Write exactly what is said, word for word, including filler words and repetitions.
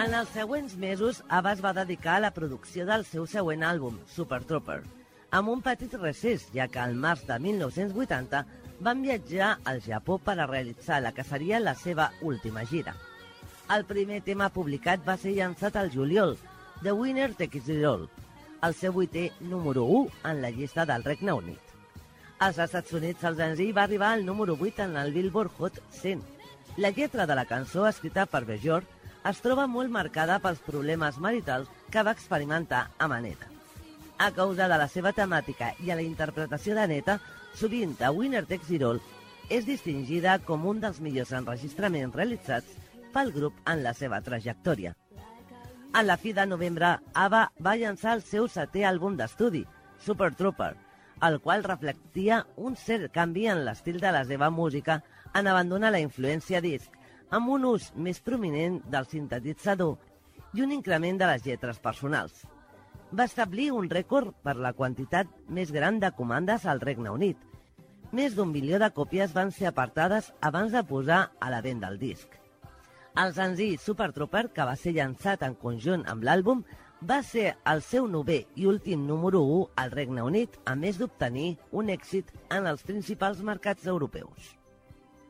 En els següents mesos, ABBA es va dedicar a la producció del seu següent àlbum, Super Trooper, amb un petit recés, ja que al març de mil nou-cents vuitanta van viatjar al Japó per a realitzar la que seria la seva última gira. El primer tema publicat va ser llançat al juliol, The Winner Takes It All, el seu vuitè número u en la llista del Regne Unit. Als Estats Units, el senzill va arribar al número vuit en el Billboard Hot cent. La lletra de la cançó, escrita per Björk, es troba molt marcada pels problemes maritals que va experimentar amb Aneta. A causa de la seva temàtica i a la interpretació d'Aneta, sovint a Winner Takes It All és distingida com un dels millors enregistraments realitzats pel grup en la seva trajectòria. A la fi de novembre, ABBA va llançar el seu setè àlbum d'estudi, Super Trooper, el qual reflectia un cert canvi en l'estil de la seva música en abandonar la influència disc, amb un ús més prominent del sintetitzador i un increment de les lletres personals. Va establir un rècord per la quantitat més gran de comandes al Regne Unit. Més d'un milió de còpies van ser apartades abans de posar a la venda el disc. El senzill Super Trooper, que va ser llançat en conjunt amb l'àlbum, va ser el seu novè i últim número u al Regne Unit, a més d'obtenir un èxit en els principals mercats europeus.